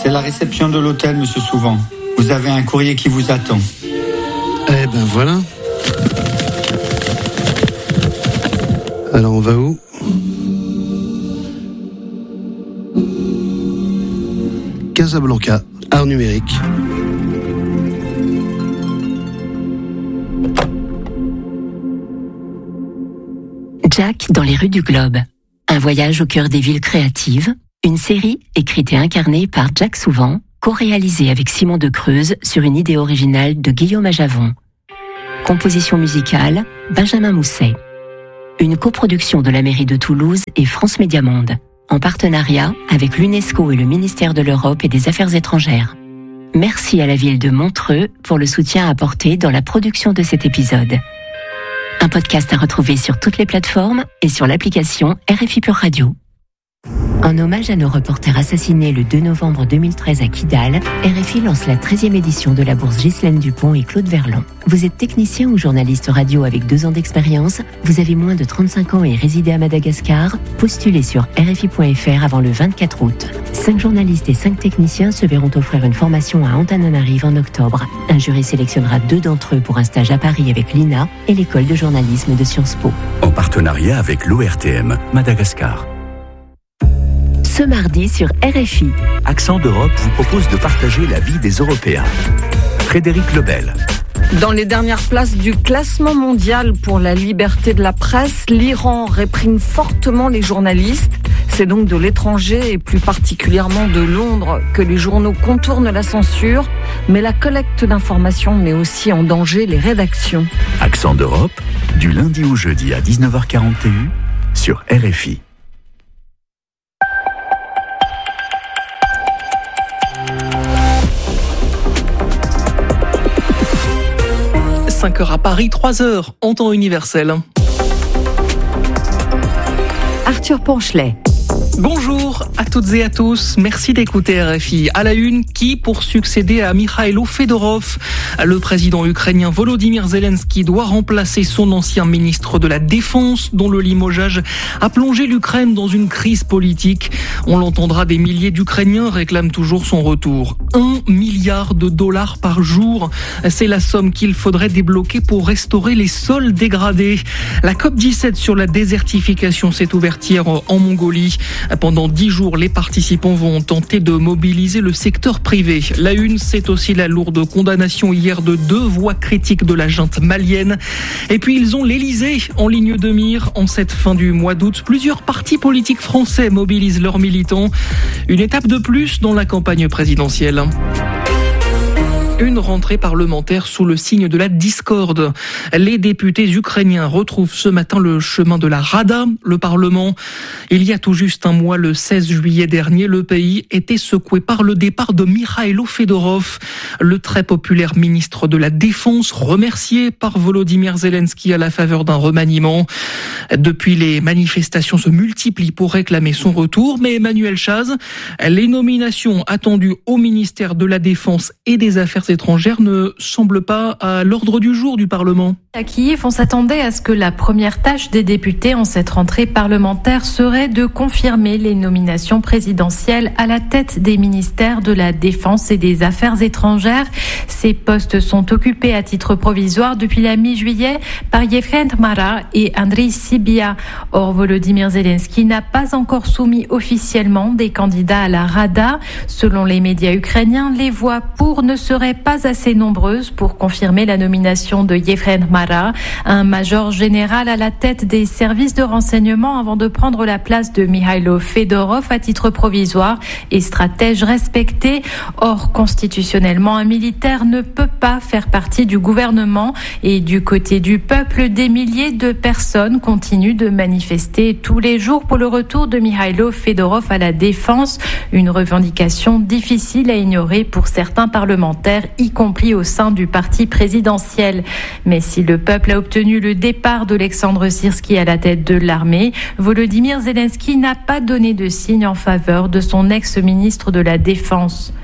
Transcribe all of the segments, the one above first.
C'est la réception de l'hôtel, monsieur Souvent. Vous avez un courrier qui vous attend. Eh ben voilà. Alors on va où ? Casablanca, art numérique. Jack dans les rues du Globe. Un voyage au cœur des villes créatives. Une série écrite et incarnée par Jack Souvent, co-réalisée avec Simon de Creuse sur une idée originale de Guillaume Ajavon. Composition musicale, Benjamin Mousset. Une coproduction de la mairie de Toulouse et France Média Monde, en partenariat avec l'UNESCO et le ministère de l'Europe et des Affaires étrangères. Merci à la ville de Montreux pour le soutien apporté dans la production de cet épisode. Un podcast à retrouver sur toutes les plateformes et sur l'application RFI Pure Radio. En hommage à nos reporters assassinés le 2 novembre 2013 à Kidal, RFI lance la 13e édition de la bourse Ghislaine Dupont et Claude Verlon. Vous êtes technicien ou journaliste radio avec 2 ans d'expérience, vous avez moins de 35 ans et résidez à Madagascar, postulez sur RFI.fr avant le 24 août. 5 journalistes et 5 techniciens se verront offrir une formation à Antananarive en octobre. Un jury sélectionnera 2 d'entre eux pour un stage à Paris avec l'INA et l'école de journalisme de Sciences Po. En partenariat avec l'ORTM Madagascar. Ce mardi sur RFI. Accent d'Europe vous propose de partager la vie des Européens. Frédéric Lebel. Dans les dernières places du classement mondial pour la liberté de la presse, l'Iran réprime fortement les journalistes. C'est donc de l'étranger et plus particulièrement de Londres que les journaux contournent la censure. Mais la collecte d'informations met aussi en danger les rédactions. Accent d'Europe, du lundi au jeudi à 19h41 sur RFI. 5h à Paris, 3h en temps universel. Arthur Ponchelet. Bonjour à toutes et à tous, merci d'écouter RFI. À la une, qui pour succéder à Mikhailo Fedorov? Le président ukrainien Volodymyr Zelensky doit remplacer son ancien ministre de la Défense, dont le limogeage a plongé l'Ukraine dans une crise politique. On l'entendra, des milliers d'Ukrainiens réclament toujours son retour. 1 milliard de dollars par jour, c'est la somme qu'il faudrait débloquer pour restaurer les sols dégradés. La COP17 sur la désertification s'est ouverte hier en Mongolie. Pendant 10 jours, les participants vont tenter de mobiliser le secteur privé. La une, c'est aussi la lourde condamnation hier de 2 voix critiques de la junte malienne. Et puis ils ont l'Elysée en ligne de mire. En cette fin du mois d'août, plusieurs partis politiques français mobilisent leurs militants. Une étape de plus dans la campagne présidentielle. Une rentrée parlementaire sous le signe de la discorde. Les députés ukrainiens retrouvent ce matin le chemin de la Rada, le Parlement. Il y a tout juste un mois, le 16 juillet dernier, le pays était secoué par le départ de Mikhailo Fedorov, le très populaire ministre de la Défense, remercié par Volodymyr Zelensky à la faveur d'un remaniement. Depuis, les manifestations se multiplient pour réclamer son retour, mais Emmanuel Chaz, les nominations attendues au ministère de la Défense et des Affaires étrangères ne semblent pas à l'ordre du jour du Parlement. À Kiev, on s'attendait à ce que la première tâche des députés en cette rentrée parlementaire serait de confirmer les nominations présidentielles à la tête des ministères de la Défense et des Affaires étrangères. Ces postes sont occupés à titre provisoire depuis la mi-juillet par Yevhen Mara et Andriy Sybiha. Or, Volodymyr Zelensky n'a pas encore soumis officiellement des candidats à la Rada. Selon les médias ukrainiens, les voix pour ne seraient pas assez nombreuses pour confirmer la nomination de Yevhen Mara, un major général à la tête des services de renseignement avant de prendre la place de Mikhailo Fedorov à titre provisoire et stratège respecté. Or, constitutionnellement, un militaire ne peut pas faire partie du gouvernement et du côté du peuple, des milliers de personnes continuent de manifester tous les jours pour le retour de Mikhailo Fedorov à la défense, une revendication difficile à ignorer pour certains parlementaires, y compris au sein du parti présidentiel. Mais si le peuple a obtenu le départ d'Olexandre Syrski à la tête de l'armée, Volodymyr Zelensky n'a pas donné de signe en faveur de son ex-ministre de la Défense.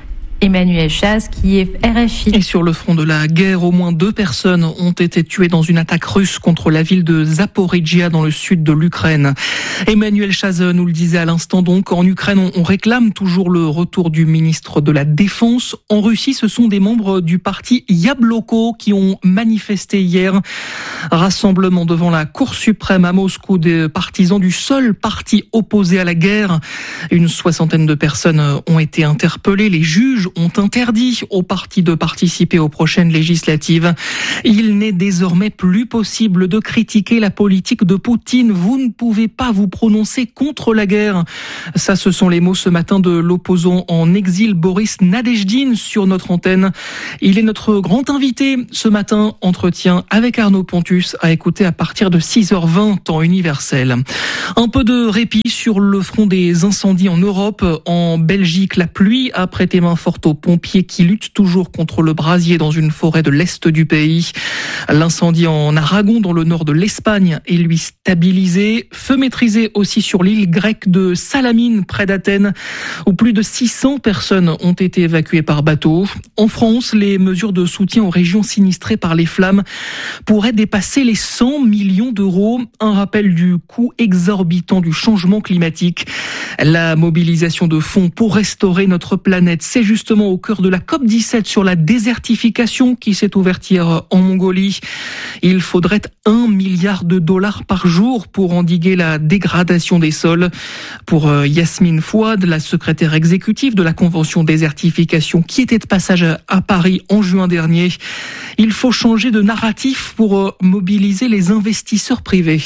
Emmanuel Chaz, qui est RFI. Et sur le front de la guerre, au moins 2 personnes ont été tuées dans une attaque russe contre la ville de Zaporijia dans le sud de l'Ukraine. Emmanuel Chaz nous le disait à l'instant donc, en Ukraine on réclame toujours le retour du ministre de la Défense. En Russie, ce sont des membres du parti Yabloko qui ont manifesté hier. Rassemblement devant la Cour suprême à Moscou des partisans du seul parti opposé à la guerre. Une 60aine de personnes ont été interpellées. Les juges ont interdit au parti de participer aux prochaines législatives. Il n'est désormais plus possible de critiquer la politique de Poutine. Vous ne pouvez pas vous prononcer contre la guerre. Ça, ce sont les mots ce matin de l'opposant en exil Boris Nadejdine sur notre antenne. Il est notre grand invité ce matin. Entretien avec Arnaud Pontus à écouter à partir de 6h20 temps universel. Un peu de répit sur le front des incendies en Europe. En Belgique, la pluie a prêté main forte aux pompiers qui luttent toujours contre le brasier dans une forêt de l'est du pays. L'incendie en Aragon, dans le nord de l'Espagne, est lui stabilisé. Feu maîtrisé aussi sur l'île grecque de Salamine, près d'Athènes, où plus de 600 personnes ont été évacuées par bateau. En France, les mesures de soutien aux régions sinistrées par les flammes pourraient dépasser les 100 millions d'euros. Un rappel du coût exorbitant du changement climatique. La mobilisation de fonds pour restaurer notre planète, c'est justement au cœur de la COP17 sur la désertification qui s'est ouverte hier en Mongolie. Il faudrait $1 milliard par jour pour endiguer la dégradation des sols. Pour Yasmine Fouad, la secrétaire exécutive de la Convention désertification qui était de passage à Paris en juin dernier, il faut changer de narratif pour mobiliser les investisseurs privés.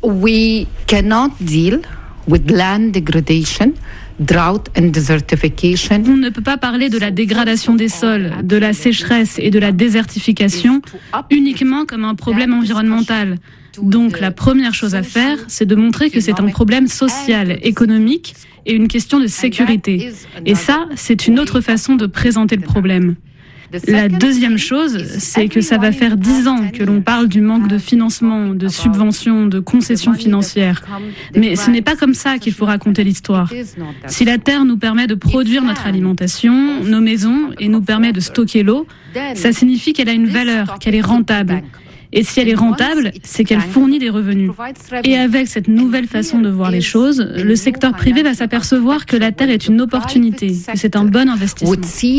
We cannot deal with land degradation, drought and desertification. On ne peut pas parler de la dégradation des sols, de la sécheresse et de la désertification uniquement comme un problème environnemental. Donc la première chose à faire, c'est de montrer que c'est un problème social, économique et une question de sécurité. Et ça, c'est une autre façon de présenter le problème. La deuxième chose, c'est que ça va faire 10 ans que l'on parle du manque de financement, de subventions, de concessions financières. Mais ce n'est pas comme ça qu'il faut raconter l'histoire. Si la terre nous permet de produire notre alimentation, nos maisons et nous permet de stocker l'eau, ça signifie qu'elle a une valeur, qu'elle est rentable. Et si elle est rentable, c'est qu'elle fournit des revenus. Et avec cette nouvelle façon de voir les choses, le secteur privé va s'apercevoir que la terre est une opportunité, que c'est un bon investissement.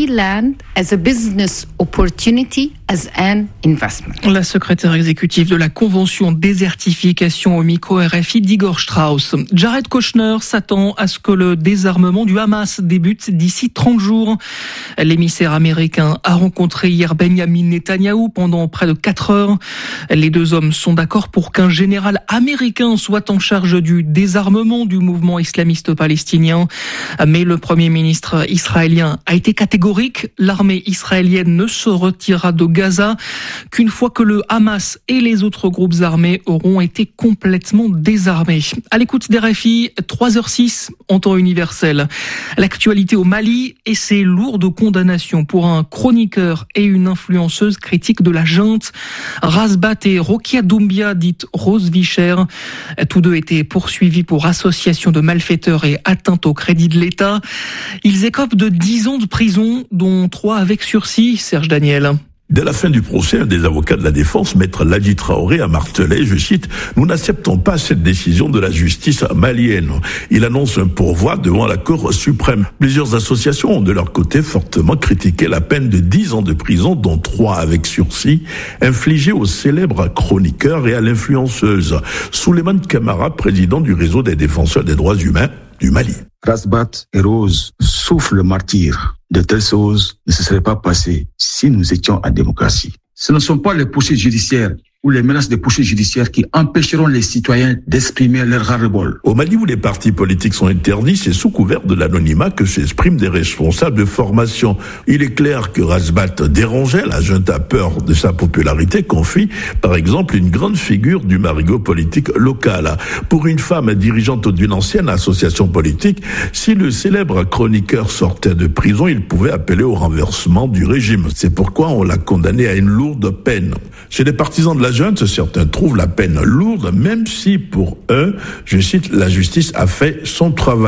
La secrétaire exécutive de la Convention désertification au micro RFI d'Igor Strauss. Jared Kushner s'attend à ce que le désarmement du Hamas débute d'ici 30 jours. L'émissaire américain a rencontré hier Benjamin Netanyahou pendant près de 4 heures. Les deux hommes sont d'accord pour qu'un général américain soit en charge du désarmement du mouvement islamiste palestinien. Mais le Premier ministre israélien a été catégorique. L'armée israélienne ne se retirera de Gaza qu'une fois que le Hamas et les autres groupes armés auront été complètement désarmés. À l'écoute d'RFI, 3h06 en temps universel. L'actualité au Mali et ses lourdes condamnations pour un chroniqueur et une influenceuse critique de la junte. Razbat et Rokia Doumbia, dite Rose Vicher. Tous deux étaient poursuivis pour association de malfaiteurs et atteinte au crédit de l'État. Ils écopent de 10 ans de prison, dont 3 avec sursis. Serge Daniel. Dès la fin du procès, un des avocats de la défense, maître Ladi Traoré, a martelé, je cite, « Nous n'acceptons pas cette décision de la justice malienne ». Il annonce un pourvoi devant la Cour suprême. Plusieurs associations ont de leur côté fortement critiqué la peine de 10 ans de prison, dont 3 avec sursis, infligée au célèbre chroniqueur et à l'influenceuse. Souleymane Camara, président du réseau des défenseurs des droits humains du Mali. Razbat et Rose souffrent le martyre. De telles choses ne se seraient pas passées si nous étions en démocratie. Ce ne sont pas les poursuites judiciaires ou les menaces de poursuites judiciaires qui empêcheront les citoyens d'exprimer leur ras-le-bol. Au Mali, où les partis politiques sont interdits, c'est sous couvert de l'anonymat que s'expriment des responsables de formation. Il est clair que Razbat dérangeait, la junte a peur de sa popularité, confie par exemple une grande figure du marigot politique local. Pour une femme dirigeante d'une ancienne association politique, si le célèbre chroniqueur sortait de prison, il pouvait appeler au renversement du régime. C'est pourquoi on l'a condamné à une lourde peine. Chez les partisans de la junte, certains trouvent la peine lourde, même si pour eux, je cite, la justice a fait son travail.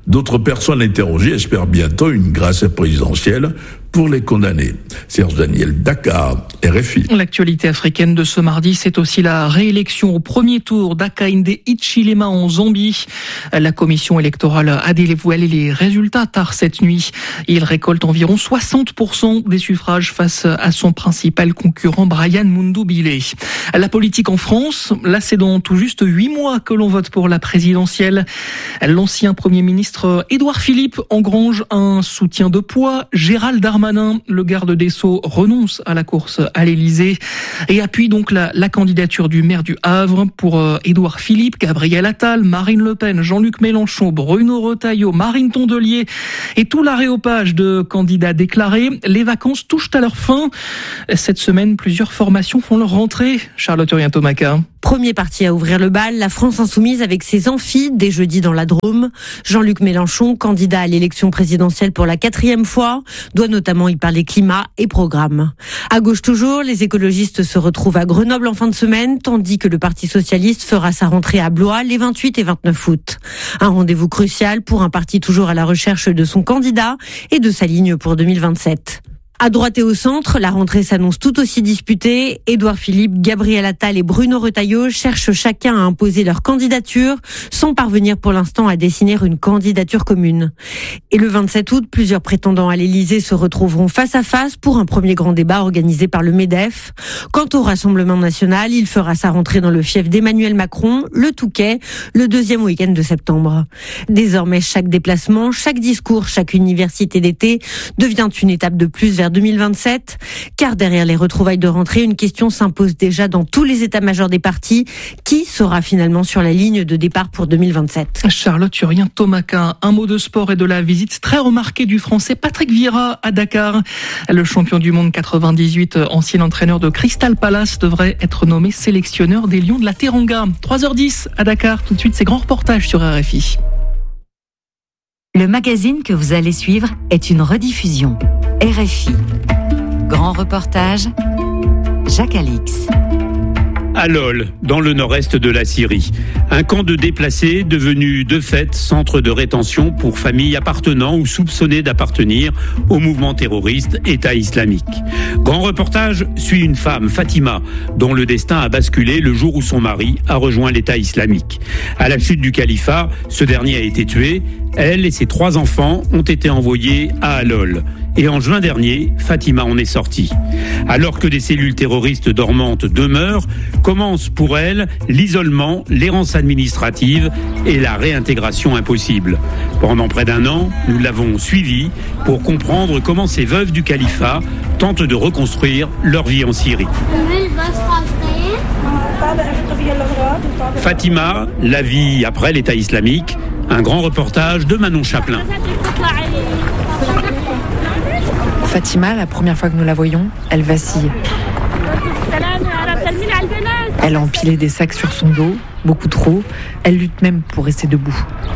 D'autres personnes interrogées espèrent bientôt une grâce présidentielle pour les condamnés. Serge Daniel, Dakar, RFI. L'actualité africaine de ce mardi, c'est aussi la réélection au premier tour d'Hakainde Hichilema en Zambie. La commission électorale a dévoilé les résultats tard cette nuit. Il récolte environ 60% des suffrages face à son principal concurrent Brian Mundubile. La politique en France, là c'est dans tout juste 8 mois que l'on vote pour la présidentielle. L'ancien Premier ministre Édouard Philippe engrange un soutien de poids. Gérald Darmanin, le garde des Sceaux, renonce à la course à l'Élysée et appuie donc la candidature du maire du Havre. Pour Édouard Philippe, Gabriel Attal, Marine Le Pen, Jean-Luc Mélenchon, Bruno Retailleau, Marine Tondelier et tout l'aréopage de candidats déclarés, les vacances touchent à leur fin. Cette semaine, plusieurs formations font leur rentrée. Charlotte Urien-Tomaca. Premier parti à ouvrir le bal, la France Insoumise avec ses amphis dès jeudi dans la Drôme. Jean-Luc Mélenchon, candidat à l'élection présidentielle pour la 4e fois, doit notamment y parler climat et programme. À gauche toujours, les écologistes se retrouvent à Grenoble en fin de semaine, tandis que le Parti socialiste fera sa rentrée à Blois les 28 et 29 août. Un rendez-vous crucial pour un parti toujours à la recherche de son candidat et de sa ligne pour 2027. À droite et au centre, la rentrée s'annonce tout aussi disputée. Édouard Philippe, Gabriel Attal et Bruno Retailleau cherchent chacun à imposer leur candidature sans parvenir pour l'instant à dessiner une candidature commune. Et le 27 août, plusieurs prétendants à l'Élysée se retrouveront face à face pour un premier grand débat organisé par le MEDEF. Quant au Rassemblement national, il fera sa rentrée dans le fief d'Emmanuel Macron, le Touquet, le 2e week-end de septembre. Désormais, chaque déplacement, chaque discours, chaque université d'été devient une étape de plus vers 2027, car derrière les retrouvailles de rentrée, une question s'impose déjà dans tous les états-majors des partis. Qui sera finalement sur la ligne de départ pour 2027 ? Charlotte Urien-Tomaca, un mot de sport et de la visite très remarquée du Français Patrick Vieira à Dakar. Le champion du monde 98, ancien entraîneur de Crystal Palace, devrait être nommé sélectionneur des Lions de la Teranga. 3h10 à Dakar, tout de suite c'est grand reportage sur RFI. Le magazine que vous allez suivre est une rediffusion. RFI. Grand reportage, Jacques Alix. À Lol, dans le nord-est de la Syrie. Un camp de déplacés devenu de fait centre de rétention pour familles appartenant ou soupçonnées d'appartenir au mouvement terroriste État islamique. Grand reportage suit une femme, Fatima, dont le destin a basculé le jour où son mari a rejoint l'État islamique. À la chute du califat, ce dernier a été tué. Elle et ses 3 enfants ont été envoyés à Al-Hol. Et en juin dernier, Fatima en est sortie. Alors que des cellules terroristes dormantes demeurent, commence pour elle l'isolement, l'errance administrative et la réintégration impossible. Pendant près d'1 an, nous l'avons suivie pour comprendre comment ces veuves du califat tentent de reconstruire leur vie en Syrie. Fatima, la vie après l'État islamique, un grand reportage de Manon Chaplin. Fatima, la première fois que nous la voyons, elle vacille. Elle a empilé des sacs sur son dos, beaucoup trop. Elle lutte même pour rester debout.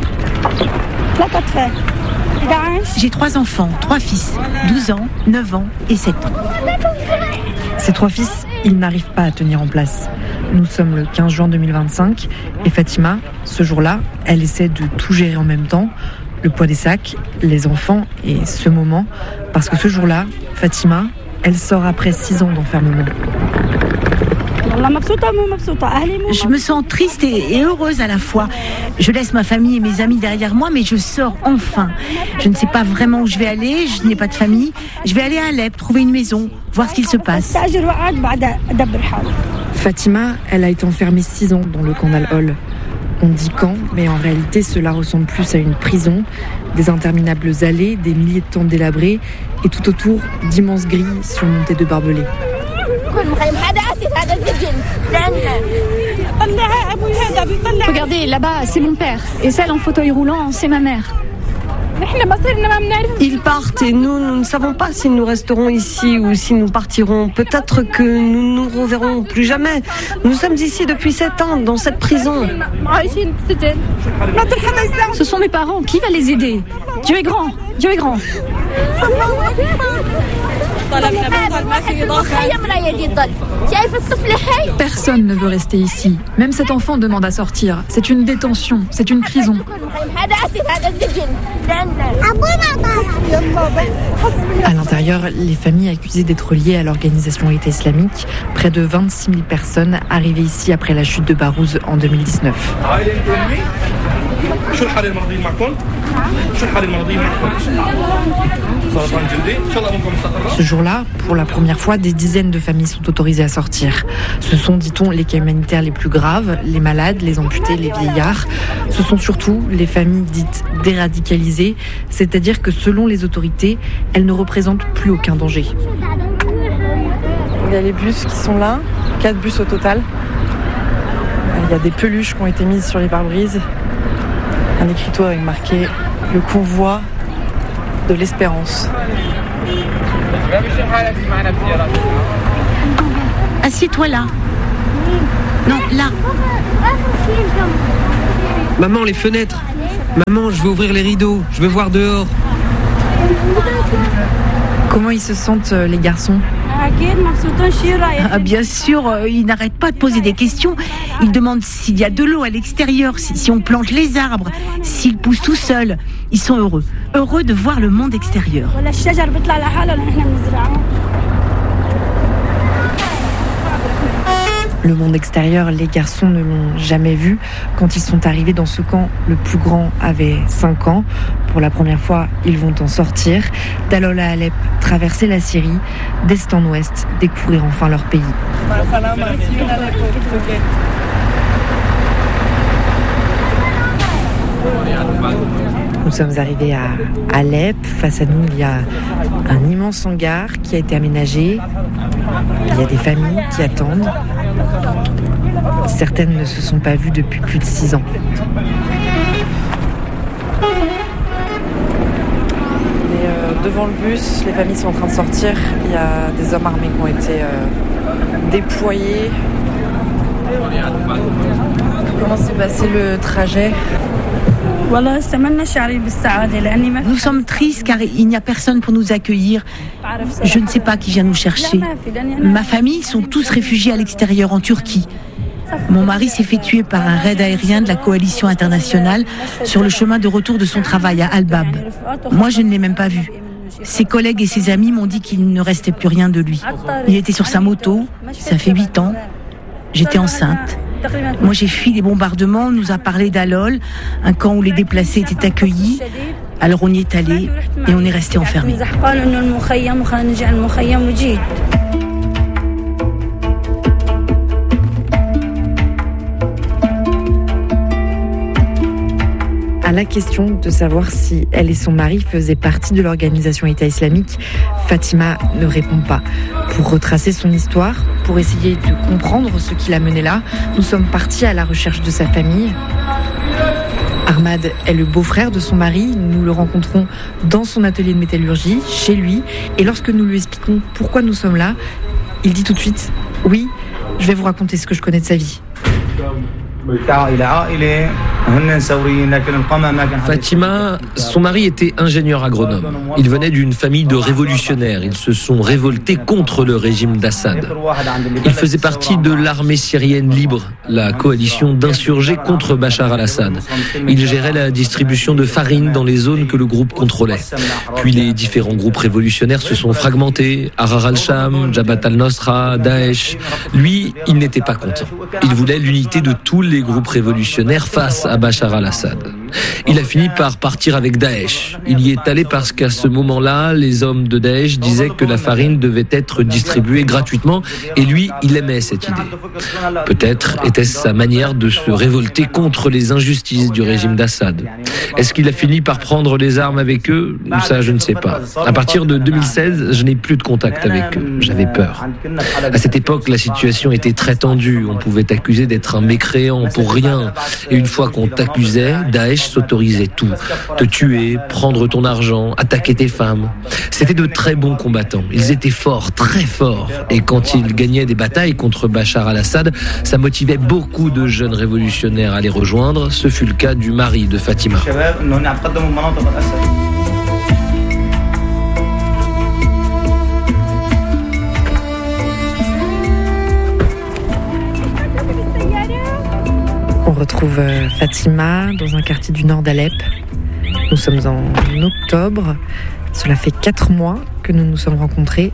J'ai 3 enfants, 3 fils, 12 ans, 9 ans et 7 ans. Ces 3 fils, ils n'arrivent pas à tenir en place. Nous sommes le 15 juin 2025 et Fatima, ce jour-là, elle essaie de tout gérer en même temps. Le poids des sacs, les enfants et ce moment. Parce que ce jour-là, Fatima, elle sort après 6 ans d'enfermement. Je me sens triste et heureuse à la fois. Je laisse ma famille et mes amis derrière moi, mais je sors enfin. Je ne sais pas vraiment où je vais aller, je n'ai pas de famille. Je vais aller à Alep, trouver une maison, voir ce qu'il se passe. Fatima, elle a été enfermée 6 ans dans le camp d'Al-Hol. On dit camp, mais en réalité, cela ressemble plus à une prison. Des interminables allées, des milliers de tentes délabrées et tout autour, d'immenses grilles surmontées de barbelés. Regardez, là-bas, c'est mon père. Et celle en fauteuil roulant, c'est ma mère. Ils partent et nous ne savons pas si nous resterons ici ou si nous partirons. Peut-être que nous ne nous reverrons plus jamais. Nous sommes ici depuis 7 ans, dans cette prison. Ce sont mes parents, qui va les aider ? Dieu est grand, Dieu est grand. Personne ne veut rester ici. Même cet enfant demande à sortir. C'est une détention, c'est une prison. À l'intérieur, les familles accusées d'être liées à l'organisation État islamique, près de 26 000 personnes arrivées ici après la chute de Barouz en 2019. Ce jour-là, pour la première fois, des dizaines de familles sont autorisées à sortir. Ce sont, dit-on, les cas humanitaires les plus graves, les malades, les amputés, les vieillards. Ce sont surtout les familles dites déradicalisées, c'est-à-dire que selon les autorités, elles ne représentent plus aucun danger. Il y a les bus qui sont là, 4 bus au total. Il y a des peluches qui ont été mises sur les pare-brises. Un écriteau avec marqué « Le convoi de l'espérance ». Assieds-toi là. Non, là. Maman, les fenêtres. Maman, je veux ouvrir les rideaux. Je veux voir dehors. Comment ils se sentent, les garçons ? Ah, bien sûr, ils n'arrêtent pas de poser des questions. Ils demandent s'il y a de l'eau à l'extérieur, si on plante les arbres, s'ils poussent tout seuls. Ils sont heureux. Heureux de voir le monde extérieur. Le monde extérieur, les garçons ne l'ont jamais vu. Quand ils sont arrivés dans ce camp, le plus grand avait 5 ans. Pour la première fois, ils vont en sortir. d'Alol à Alep, traverser la Syrie, d'est en ouest, découvrir enfin leur pays. Nous sommes arrivés à Alep. Face à nous, il y a un immense hangar qui a été aménagé. Il y a des familles qui attendent. Certaines ne se sont pas vues depuis plus de 6 ans. Devant le bus, les familles sont en train de sortir. Il y a des hommes armés qui ont été déployés. Comment s'est passé le trajet ? Nous sommes tristes car il n'y a personne pour nous accueillir. Je ne sais pas qui vient nous chercher. Ma famille sont tous réfugiés à l'extérieur, en Turquie. Mon mari s'est fait tuer par un raid aérien de la coalition internationale sur le chemin de retour de son travail à Al-Bab. Moi, je ne l'ai même pas vu. Ses collègues et ses amis m'ont dit qu'il ne restait plus rien de lui. Il était sur sa moto, ça fait 8 ans. J'étais enceinte. Moi, j'ai fui les bombardements, on nous a parlé d'Alol, un camp où les déplacés étaient accueillis. Alors on y est allé et on est resté enfermés. À la question de savoir si elle et son mari faisaient partie de l'organisation État islamique, Fatima ne répond pas. Pour retracer son histoire, pour essayer de comprendre ce qui l'a menée là, nous sommes partis à la recherche de sa famille. Ahmad est le beau-frère de son mari. Nous le rencontrons dans son atelier de métallurgie, chez lui. Et lorsque nous lui expliquons pourquoi nous sommes là, il dit tout de suite « Oui, je vais vous raconter ce que je connais de sa vie ». Fatima, son mari était ingénieur agronome. Il venait d'une famille de révolutionnaires. Ils se sont révoltés contre le régime d'Assad. Il faisait partie de l'armée syrienne libre, la coalition d'insurgés contre Bachar al-Assad. Il gérait la distribution de farine dans les zones que le groupe contrôlait. Puis les différents groupes révolutionnaires se sont fragmentés. Ahrar al-Sham, Jabhat al-Nusra, Daesh. Lui, il n'était pas content. Il voulait l'unité de tous les groupes révolutionnaires face à Bachar al-Assad. Il a fini par partir avec Daesh. Il y est allé parce qu'à ce moment-là, les hommes de Daesh disaient que la farine devait être distribuée gratuitement et lui, il aimait cette idée. Peut-être était-ce sa manière de se révolter contre les injustices du régime d'Assad. Est-ce qu'il a fini par prendre les armes avec eux ? Ça, je ne sais pas. À partir de 2016, je n'ai plus de contact avec eux. J'avais peur. À cette époque, la situation était très tendue. On pouvait t'accuser d'être un mécréant pour rien. Et une fois qu'on t'accusait, Daesh s'autorisait tout. Te tuer, prendre ton argent, attaquer tes femmes. C'était de très bons combattants. Ils étaient forts, très forts. Et quand ils gagnaient des batailles contre Bachar al-Assad, ça motivait beaucoup de jeunes révolutionnaires à les rejoindre. Ce fut le cas du mari de Fatima. trouve Fatima dans un quartier du nord d'Alep. Nous sommes en octobre. Cela fait 4 mois que nous nous sommes rencontrés.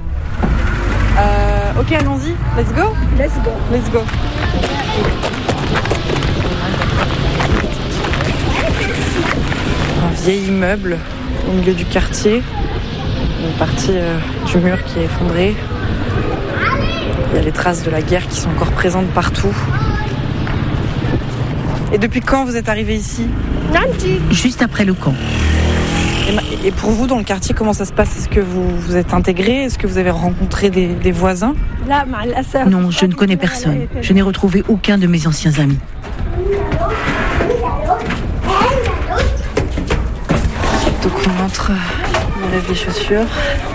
Ok, allons-y. Let's go. Un vieil immeuble au milieu du quartier. Une partie du mur qui est effondrée. Il y a les traces de la guerre qui sont encore présentes partout. Et depuis quand vous êtes arrivés ici ? Juste après le camp. Et pour vous, dans le quartier, comment ça se passe ? Est-ce que vous êtes intégrés ? Est-ce que vous avez rencontré des voisins ? Non, je ne connais personne. Je n'ai retrouvé aucun de mes anciens amis. Donc on entre, on lève les chaussures.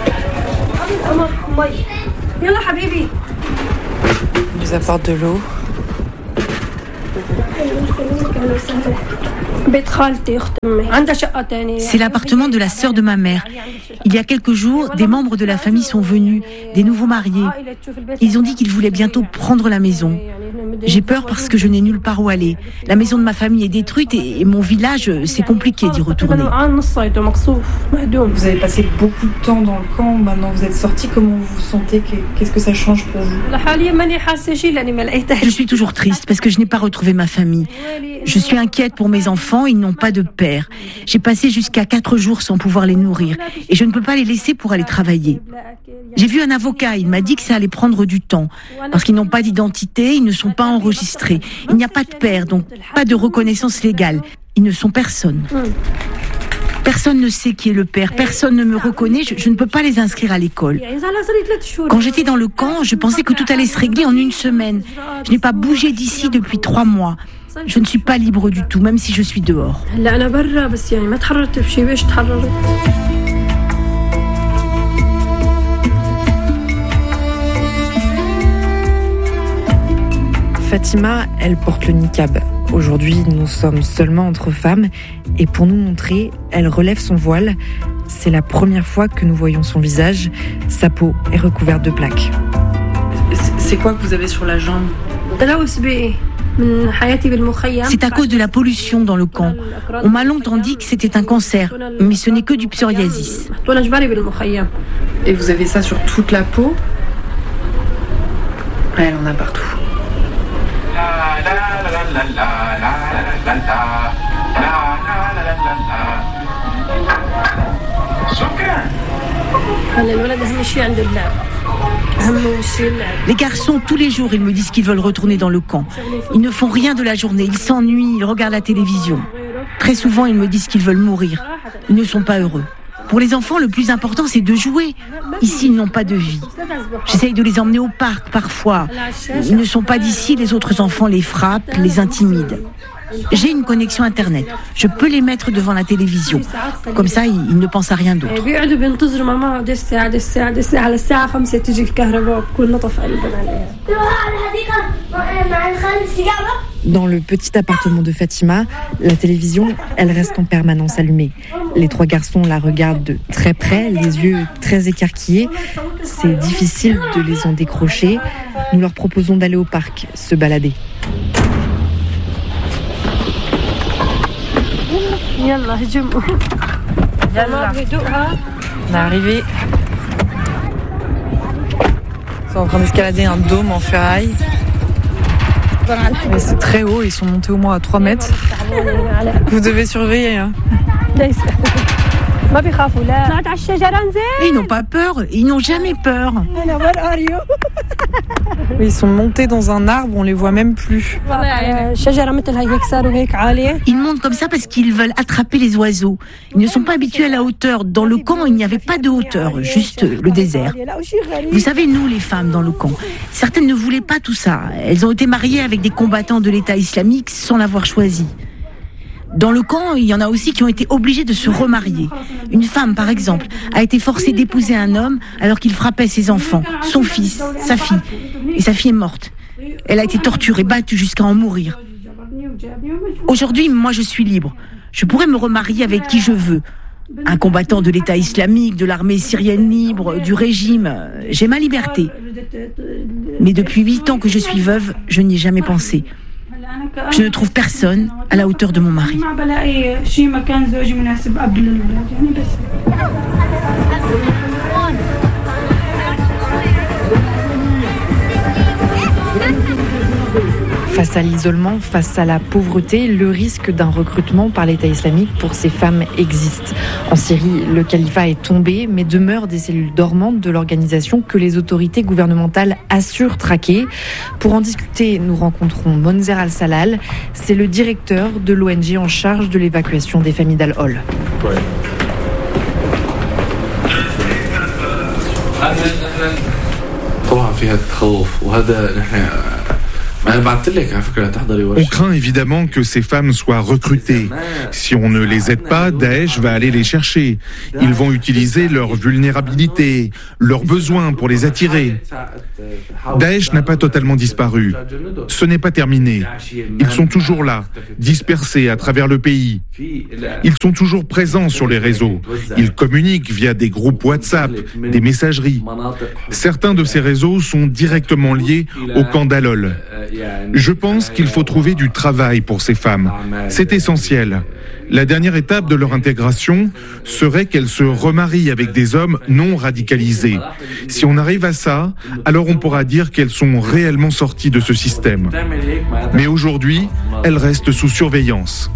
On nous apporte de l'eau. C'est l'appartement de la sœur de ma mère. Il y a quelques jours, des membres de la famille sont venus, des nouveaux mariés. Ils ont dit qu'ils voulaient bientôt prendre la maison. J'ai peur parce que je n'ai nulle part où aller. La maison de ma famille est détruite et mon village, c'est compliqué d'y retourner. Vous avez passé beaucoup de temps dans le camp, maintenant vous êtes sortis, comment vous vous sentez ? Qu'est-ce que ça change pour vous ? Je suis toujours triste parce que je n'ai pas retrouvé ma famille. Je suis inquiète pour mes enfants, ils n'ont pas de père. J'ai passé jusqu'à 4 jours sans pouvoir les nourrir et je ne peux pas les laisser pour aller travailler. J'ai vu un avocat, il m'a dit que ça allait prendre du temps parce qu'ils n'ont pas d'identité, ils ne sont pas enregistrés. Il n'y a pas de père, donc pas de reconnaissance légale. Ils ne sont personne. Personne ne sait qui est le père, personne ne me reconnaît, je ne peux pas les inscrire à l'école. Quand j'étais dans le camp, je pensais que tout allait se régler en 1 semaine. Je n'ai pas bougé d'ici depuis 3 mois. Je ne suis pas libre du tout, même si je suis dehors. Fatima, elle porte le niqab. Aujourd'hui, nous sommes seulement entre femmes et pour nous montrer, elle relève son voile. C'est la première fois que nous voyons son visage. Sa peau est recouverte de plaques. C'est quoi que vous avez sur la jambe ? C'est à cause de la pollution dans le camp. On m'a longtemps dit que c'était un cancer, mais ce n'est que du psoriasis. Et vous avez ça sur toute la peau ? Elle en a partout. Les garçons, tous les jours, ils me disent qu'ils veulent retourner dans le camp. Ils ne font rien de la journée, ils s'ennuient, ils regardent la télévision. Très souvent, ils me disent qu'ils veulent mourir. Ils ne sont pas heureux. Pour les enfants, le plus important, c'est de jouer. Ici, ils n'ont pas de vie. J'essaye de les emmener au parc, parfois. Ils ne sont pas d'ici, les autres enfants les frappent, les intimident. J'ai une connexion Internet. Je peux les mettre devant la télévision. Comme ça, ils ne pensent à rien d'autre. Dans le petit appartement de Fatima, la télévision, elle reste en permanence allumée. Les 3 garçons la regardent de très près, les yeux très écarquillés. C'est difficile de les en décrocher. Nous leur proposons d'aller au parc, se balader. On est arrivé. Ils sont en train d'escalader un dôme en ferraille. Mais c'est très haut, ils sont montés au moins à 3 mètres. Vous devez surveiller. Hein. Et ils n'ont pas peur, ils n'ont jamais peur. Ils sont montés dans un arbre, on les voit même plus. Ils montent comme ça parce qu'ils veulent attraper les oiseaux. Ils ne sont pas habitués à la hauteur. Dans le camp, il n'y avait pas de hauteur, juste le désert. Vous savez, nous, les femmes dans le camp, certaines ne voulaient pas tout ça. Elles ont été mariées avec des combattants de l'État islamique sans l'avoir choisi. Dans le camp, il y en a aussi qui ont été obligés de se remarier. Une femme, par exemple, a été forcée d'épouser un homme alors qu'il frappait ses enfants, son fils, sa fille. Et sa fille est morte. Elle a été torturée, battue jusqu'à en mourir. Aujourd'hui, moi, je suis libre. Je pourrais me remarier avec qui je veux. Un combattant de l'État islamique, de l'armée syrienne libre, du régime. J'ai ma liberté. Mais depuis 8 ans que je suis veuve, je n'y ai jamais pensé. Je ne trouve personne à la hauteur de mon mari. Face à l'isolement, face à la pauvreté, le risque d'un recrutement par l'État islamique pour ces femmes existe. En Syrie, le califat est tombé, mais demeurent des cellules dormantes de l'organisation que les autorités gouvernementales assurent traquer. Pour en discuter, nous rencontrons Monzer Al-Salal. C'est le directeur de l'ONG en charge de l'évacuation des familles d'Al-Hol. On craint évidemment que ces femmes soient recrutées. Si on ne les aide pas, Daesh va aller les chercher. Ils vont utiliser leur vulnérabilité, leurs besoins pour les attirer. Daesh n'a pas totalement disparu. Ce n'est pas terminé. Ils sont toujours là, dispersés à travers le pays. Ils sont toujours présents sur les réseaux. Ils communiquent via des groupes WhatsApp, des messageries. Certains de ces réseaux sont directement liés au camp d'Al-Hol. Je pense qu'il faut trouver du travail pour ces femmes. C'est essentiel. La dernière étape de leur intégration serait qu'elles se remarient avec des hommes non radicalisés. Si on arrive à ça, alors on pourra dire qu'elles sont réellement sorties de ce système. Mais aujourd'hui, elles restent sous surveillance.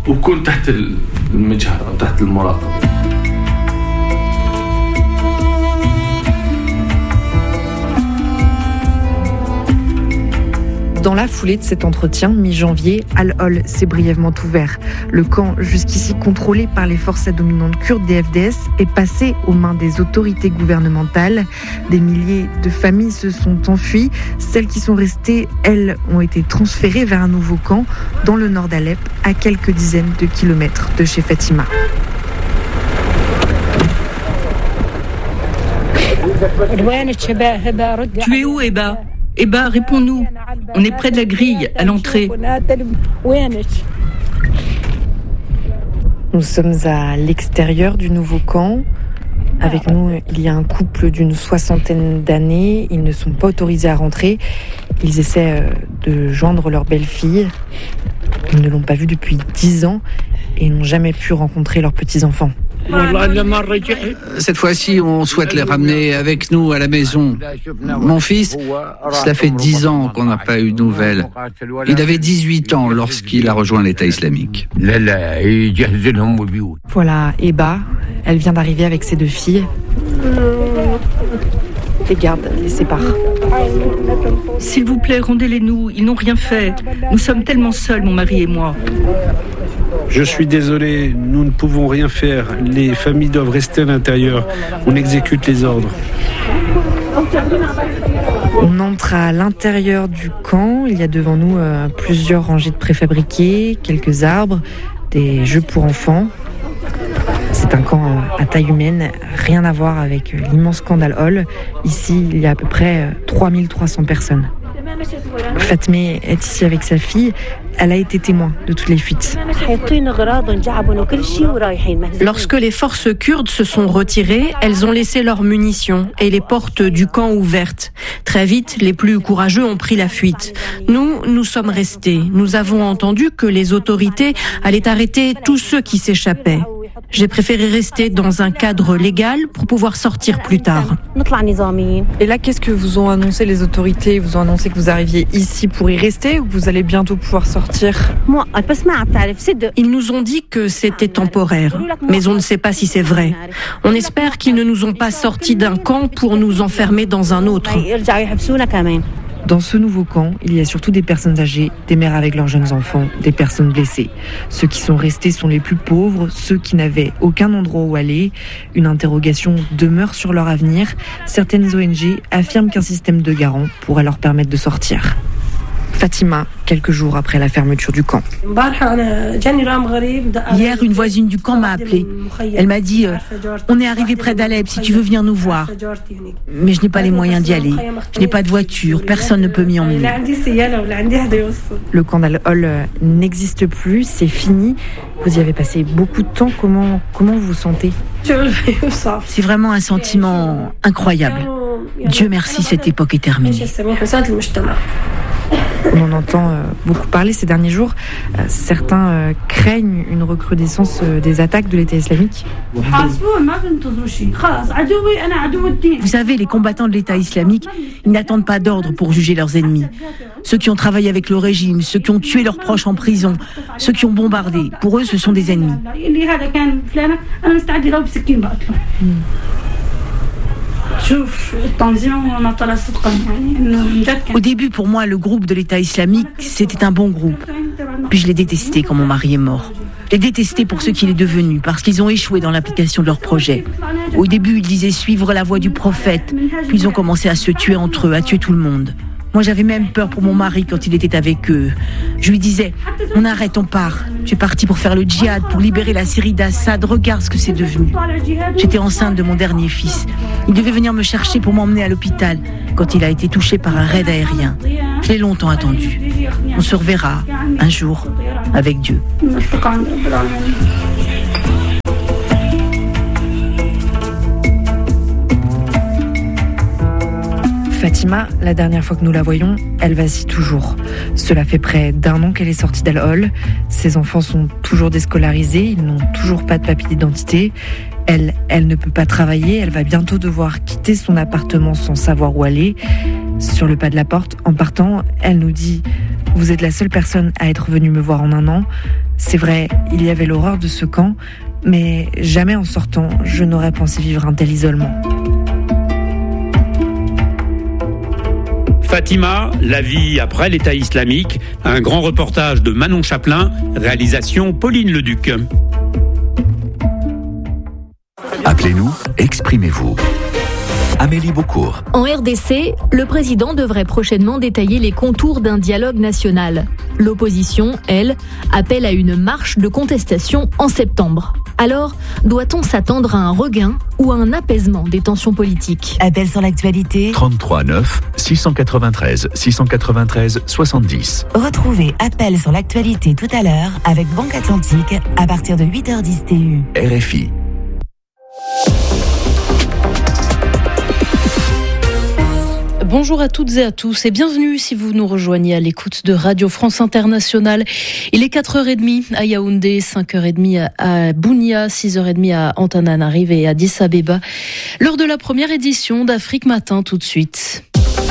Dans la foulée de cet entretien, mi-janvier, Al-Hol s'est brièvement ouvert. Le camp, jusqu'ici contrôlé par les forces dominantes kurdes des FDS, est passé aux mains des autorités gouvernementales. Des milliers de familles se sont enfuies. Celles qui sont restées, elles, ont été transférées vers un nouveau camp dans le nord d'Alep, à quelques dizaines de kilomètres de chez Fatima. Tu es où, Eba ? Eba, réponds-nous. On est près de la grille, à l'entrée. Nous sommes à l'extérieur du nouveau camp. Avec nous, il y a un couple d'une 60aine d'années. Ils ne sont pas autorisés à rentrer. Ils essaient de joindre leur belle-fille. Ils ne l'ont pas vue depuis 10 ans et n'ont jamais pu rencontrer leurs petits-enfants. Cette fois-ci, on souhaite les ramener avec nous à la maison. Mon fils, cela fait 10 ans qu'on n'a pas eu de nouvelles. Il avait 18 ans lorsqu'il a rejoint l'État islamique. Voilà, Eba, elle vient d'arriver avec ses 2 filles. Les gardes les séparent. S'il vous plaît, rendez-les-nous. Ils n'ont rien fait. Nous sommes tellement seuls, mon mari et moi. Je suis désolé, nous ne pouvons rien faire. Les familles doivent rester à l'intérieur. On exécute les ordres. On entre à l'intérieur du camp. Il y a devant nous plusieurs rangées de préfabriqués, quelques arbres, des jeux pour enfants. C'est un camp à taille humaine, rien à voir avec l'immense camp d'Al-Hol. Ici, il y a à peu près 3300 personnes. Fatmé est ici avec sa fille. Elle a été témoin de toutes les fuites. Lorsque les forces kurdes se sont retirées, elles ont laissé leurs munitions et les portes du camp ouvertes. Très vite, les plus courageux ont pris la fuite. Nous sommes restés. Nous avons entendu que les autorités allaient arrêter tous ceux qui s'échappaient. J'ai préféré rester dans un cadre légal pour pouvoir sortir plus tard. Et là, qu'est-ce que vous ont annoncé les autorités ? Ils vous ont annoncé que vous arriviez ici pour y rester ou que vous allez bientôt pouvoir sortir ? Ils nous ont dit que c'était temporaire, mais on ne sait pas si c'est vrai. On espère qu'ils ne nous ont pas sortis d'un camp pour nous enfermer dans un autre. Dans ce nouveau camp, il y a surtout des personnes âgées, des mères avec leurs jeunes enfants, des personnes blessées. Ceux qui sont restés sont les plus pauvres, ceux qui n'avaient aucun endroit où aller. Une interrogation demeure sur leur avenir. Certaines ONG affirment qu'un système de garant pourrait leur permettre de sortir. Fatima, quelques jours après la fermeture du camp. Hier, une voisine du camp m'a appelée. Elle m'a dit on est arrivé près d'Alep, si tu veux venir nous voir. Mais je n'ai pas les moyens d'y aller. Je n'ai pas de voiture, personne ne peut m'y emmener. Le camp d'Al-Hol n'existe plus, c'est fini. Vous y avez passé beaucoup de temps. Comment vous vous sentez ? C'est vraiment un sentiment incroyable. Dieu merci, cette époque est terminée. On en entend beaucoup parler ces derniers jours. Certains craignent une recrudescence des attaques de l'État islamique. Vous savez, les combattants de l'État islamique, ils n'attendent pas d'ordre pour juger leurs ennemis. Ceux qui ont travaillé avec le régime, ceux qui ont tué leurs proches en prison, ceux qui ont bombardé, pour eux, ce sont des ennemis. Au début, pour moi, le groupe de l'État islamique, c'était un bon groupe. Puis je l'ai détesté quand mon mari est mort. Je l'ai détesté pour ce qu'il est devenu, parce qu'ils ont échoué dans l'application de leur projet. Au début, ils disaient suivre la voie du prophète, puis ils ont commencé à se tuer entre eux, à tuer tout le monde. Moi, j'avais même peur pour mon mari quand il était avec eux. Je lui disais, on arrête, on part. Tu es parti pour faire le djihad, pour libérer la Syrie d'Assad. Regarde ce que c'est devenu. J'étais enceinte de mon dernier fils. Il devait venir me chercher pour m'emmener à l'hôpital quand il a été touché par un raid aérien. Je l'ai longtemps attendu. On se reverra un jour avec Dieu. Fatima, la dernière fois que nous la voyons, elle vacille toujours. Cela fait près d'1 an qu'elle est sortie d'Al-Hol. Ses enfants sont toujours déscolarisés, ils n'ont toujours pas de papier d'identité. Elle ne peut pas travailler, elle va bientôt devoir quitter son appartement sans savoir où aller. Sur le pas de la porte, en partant, elle nous dit « Vous êtes la seule personne à être venue me voir en 1 an. C'est vrai, il y avait l'horreur de ce camp, mais jamais en sortant, je n'aurais pensé vivre un tel isolement. » Fatima, la vie après l'État islamique, un grand reportage de Manon Chaplin, réalisation Pauline Leduc. Appelez-nous, exprimez-vous. Amélie Beaucourt. En RDC, le président devrait prochainement détailler les contours d'un dialogue national. L'opposition, elle, appelle à une marche de contestation en septembre. Alors, doit-on s'attendre à un regain ou à un apaisement des tensions politiques ? Appel sur l'actualité. 33 9 693 693 70. Retrouvez Appel sur l'actualité tout à l'heure avec Banque Atlantique à partir de 8h10 TU. RFI. Bonjour à toutes et à tous et bienvenue si vous nous rejoignez à l'écoute de Radio France Internationale. Il est 4h30 à Yaoundé, 5h30 à Bunia, 6h30 à Antananarive et à Addis Abeba. Lors de la première édition d'Afrique Matin tout de suite.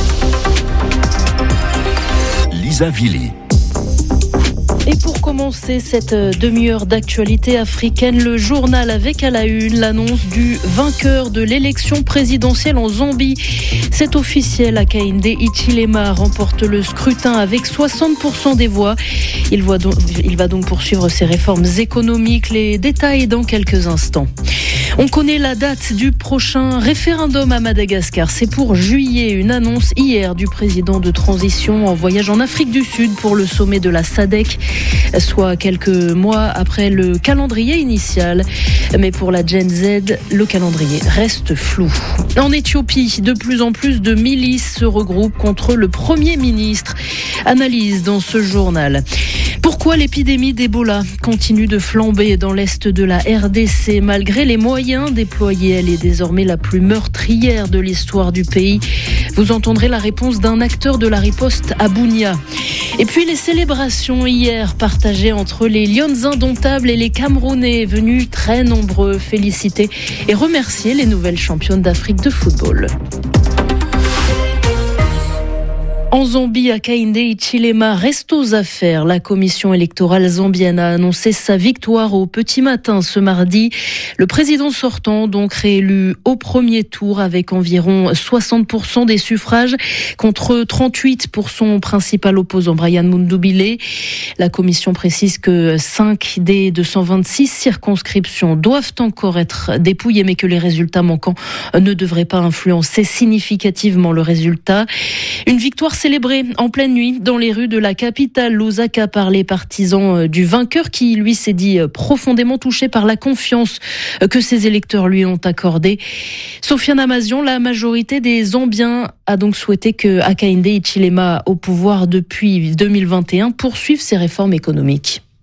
Lisa Villy. Et pour commencer cette demi-heure d'actualité africaine, le journal avec à la une l'annonce du vainqueur de l'élection présidentielle en Zambie. C'est officiel, Hakainde Hichilema remporte le scrutin avec 60% des voix. Il va donc poursuivre ses réformes économiques. Les détails dans quelques instants. On connaît la date du prochain référendum à Madagascar. C'est pour juillet. Une annonce hier du président de transition en voyage en Afrique du Sud pour le sommet de la SADC, soit quelques mois après le calendrier initial. Mais pour la Gen Z, le calendrier reste flou. En Éthiopie, de plus en plus de milices se regroupent contre le Premier ministre. Analyse dans ce journal. Pourquoi l'épidémie d'Ebola continue de flamber dans l'est de la RDC malgré les moyens déployés? Elle est désormais la plus meurtrière de l'histoire du pays. Vous entendrez la réponse d'un acteur de la riposte à Bunia. Et puis les célébrations hier partagées entre les Lions indomptables et les Camerounais, venus très nombreux féliciter et remercier les nouvelles championnes d'Afrique de football. En Zambie, Hakainde Hichilema reste aux affaires. La commission électorale zambienne a annoncé sa victoire au petit matin ce mardi. Le président sortant, donc réélu au premier tour avec environ 60% des suffrages contre 38% pour son principal opposant Brian Mundubile. La commission précise que 5 des 226 circonscriptions doivent encore être dépouillées, mais que les résultats manquants ne devraient pas influencer significativement le résultat. Une victoire célébré en pleine nuit dans les rues de la capitale Lusaka par les partisans du vainqueur qui, lui, s'est dit profondément touché par la confiance que ses électeurs lui ont accordée. Sofiane Amazian, la majorité des Zambiens a donc souhaité que Hakainde Hichilema, au pouvoir depuis 2021, poursuive ses réformes économiques.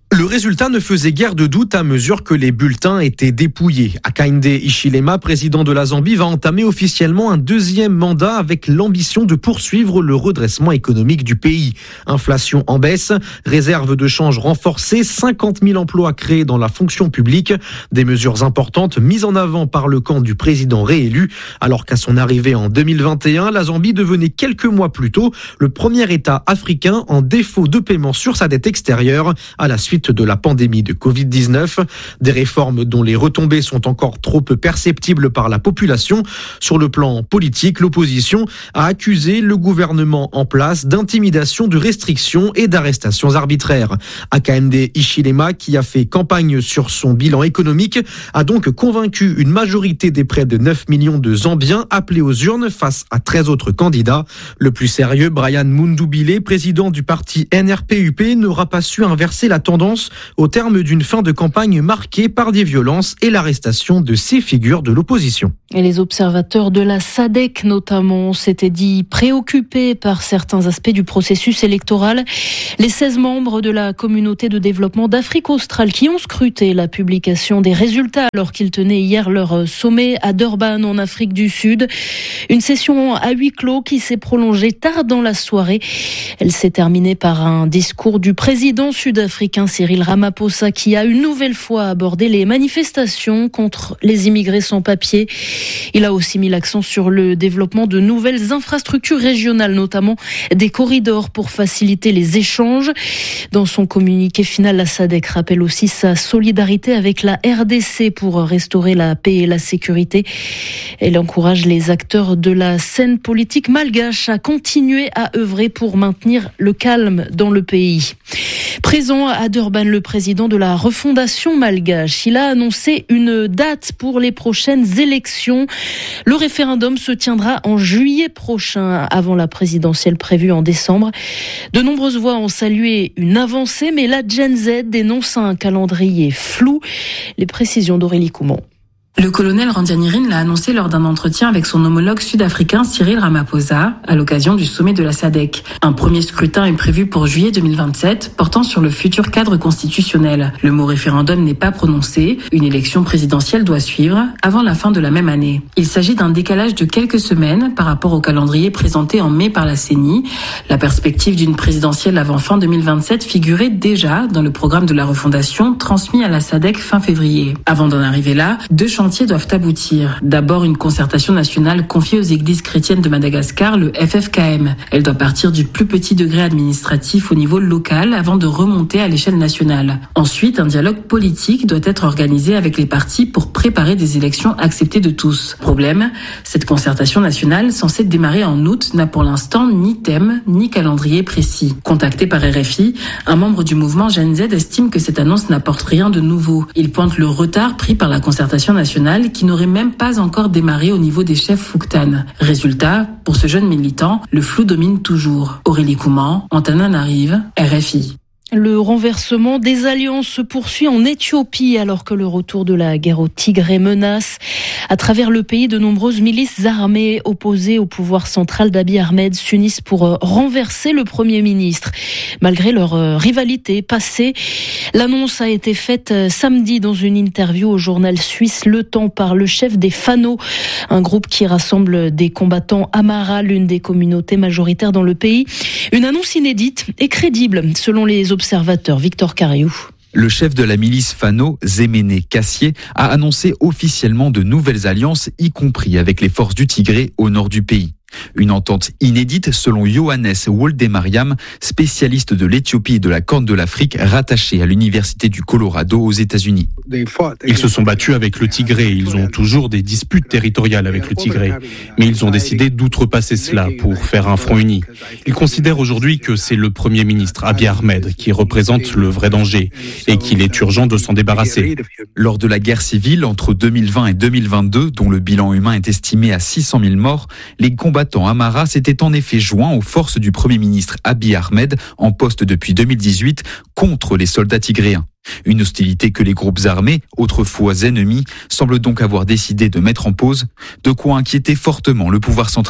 Le résultat ne faisait guère de doute à mesure que les bulletins étaient dépouillés. Hakainde Hichilema, président de la Zambie, va entamer officiellement un deuxième mandat avec l'ambition de poursuivre le redressement économique du pays. Inflation en baisse, réserve de change renforcée, 50 000 emplois créés dans la fonction publique, des mesures importantes mises en avant par le camp du président réélu, alors qu'à son arrivée en 2021, la Zambie devenait quelques mois plus tôt le premier État africain en défaut de paiement sur sa dette extérieure à la suite de la pandémie de Covid-19. Des réformes dont les retombées sont encore trop peu perceptibles par la population. Sur le plan politique, l'opposition a accusé le gouvernement en place d'intimidation, de restrictions et d'arrestations arbitraires. Hakainde Hichilema, qui a fait campagne sur son bilan économique, a donc convaincu une majorité des près de 9 millions de Zambiens appelés aux urnes face à 13 autres candidats. Le plus sérieux, Brian Mundubile, président du parti NRPUP, n'aura pas su inverser la tendance au terme d'une fin de campagne marquée par des violences et l'arrestation de ces figures de l'opposition. Et les observateurs de la SADC notamment s'étaient dit préoccupés par certains aspects du processus électoral. Les 16 membres de la communauté de développement d'Afrique australe qui ont scruté la publication des résultats alors qu'ils tenaient hier leur sommet à Durban en Afrique du Sud. Une session à huis clos qui s'est prolongée tard dans la soirée. Elle s'est terminée par un discours du président sud-africain Cyril Ramaphosa qui a une nouvelle fois abordé les manifestations contre les immigrés sans papier. Il a aussi mis l'accent sur le développement de nouvelles infrastructures régionales, notamment des corridors pour faciliter les échanges. Dans son communiqué final, la SADC rappelle aussi sa solidarité avec la RDC pour restaurer la paix et la sécurité. Elle encourage les acteurs de la scène politique malgache à continuer à œuvrer pour maintenir le calme dans le pays. Présent à Durban, le président de la refondation malgache, il a annoncé une date pour les prochaines élections. Le référendum se tiendra en juillet prochain, avant la présidentielle prévue en décembre. De nombreuses voix ont salué une avancée, mais la Gen Z dénonce un calendrier flou. Les précisions d'Aurélie Coumont. Le colonel Randrianirine l'a annoncé lors d'un entretien avec son homologue sud-africain Cyril Ramaphosa à l'occasion du sommet de la SADC. Un premier scrutin est prévu pour juillet 2027, portant sur le futur cadre constitutionnel. Le mot référendum n'est pas prononcé. Une élection présidentielle doit suivre avant la fin de la même année. Il s'agit d'un décalage de quelques semaines par rapport au calendrier présenté en mai par la CENI. La perspective d'une présidentielle avant fin 2027 figurait déjà dans le programme de la refondation transmis à la SADC fin février. Avant d'en arriver là, deux chantiers doivent aboutir. D'abord, une concertation nationale confiée aux églises chrétiennes de Madagascar, le FFKM. Elle doit partir du plus petit degré administratif au niveau local avant de remonter à l'échelle nationale. Ensuite, un dialogue politique doit être organisé avec les partis pour préparer des élections acceptées de tous. Problème, cette concertation nationale, censée démarrer en août, n'a pour l'instant ni thème, ni calendrier précis. Contacté par RFI, un membre du mouvement Gen Z estime que cette annonce n'apporte rien de nouveau. Il pointe le retard pris par la concertation nationale qui n'aurait même pas encore démarré au niveau des chefs Fouktan. Résultat, pour ce jeune militant, le flou domine toujours. Aurélie Coumont, Antananarive, RFI. Le renversement des alliances se poursuit en Éthiopie alors que le retour de la guerre au Tigré menace. À travers le pays, de nombreuses milices armées opposées au pouvoir central d'Abiy Ahmed s'unissent pour renverser le Premier ministre. Malgré leur rivalité passée, l'annonce a été faite samedi dans une interview au journal suisse Le Temps par le chef des Fano, un groupe qui rassemble des combattants Amhara, l'une des communautés majoritaires dans le pays. Une annonce inédite et crédible selon les observateur Victor Cariou. Le chef de la milice Fano, Zemene Kassié, a annoncé officiellement de nouvelles alliances, y compris avec les forces du Tigré au nord du pays. Une entente inédite selon Johannes Woldemariam, spécialiste de l'Éthiopie et de la Corne de l'Afrique, rattaché à l'Université du Colorado aux États-Unis. Ils se sont battus avec le Tigré, ils ont toujours des disputes territoriales avec le Tigré, mais ils ont décidé d'outrepasser cela pour faire un front uni. Ils considèrent aujourd'hui que c'est le Premier ministre Abiy Ahmed qui représente le vrai danger et qu'il est urgent de s'en débarrasser. Lors de la guerre civile entre 2020 et 2022, dont le bilan humain est estimé à 600 000 morts, les combattants Amhara s'étaient en effet joints aux forces du Premier ministre Abiy Ahmed, en poste depuis 2018, contre les soldats tigréens. Une hostilité que les groupes armés, autrefois ennemis, semblent donc avoir décidé de mettre en pause, de quoi inquiéter fortement le pouvoir central.